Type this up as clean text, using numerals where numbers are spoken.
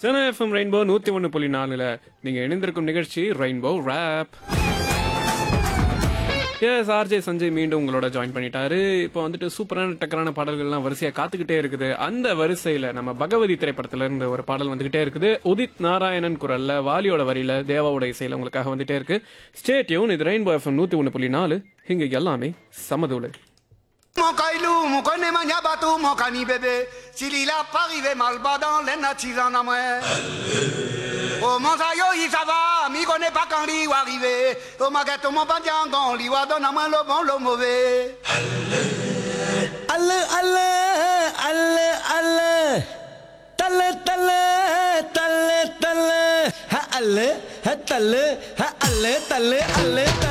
Chennai FM rainbow 101.4ல நீங்க இணைந்திருக்கும் நிகழ்ச்சி rainbow rape. S, RJ Sanjay மீண்டும் உங்களோட ஜாயின் பண்ணிட்டாரு. இப்போ வந்துட்டு சூப்பரான டக்கரான பாடல்கள்லாம் வரிசையா காத்துக்கிட்டே இருக்குது. அந்த வரிசையில நம்ம பகவதி திரைப்படத்துல இருந்து ஒரு பாடல் வந்துகிட்டே இருக்குது. உதித் நாராயணன் குரல்ல, வாலியோட வரியில, தேவாவோட இசையில உங்களுக்காக வந்துட்டே இருக்கு. Stay tune. இது ரெயின்போ எஃப்எம் 101.4. இங்க எல்லாமே சமதூளு. Mon caillou, mon connaît mon yabatou, mon cani bébé. S'il a pas arrivé mal bas dans les natifs en amoué. Oh mon sayo, il ça va, mi connaît pas quand il va arriver. Oh ma gâteau, mon bandiangon, il va donner à moi le bon, le mauvais. Alle, alle, alle, alle. Talle, talle, talle, talle. Ha alle, ha talle, ha alle, talle, alle.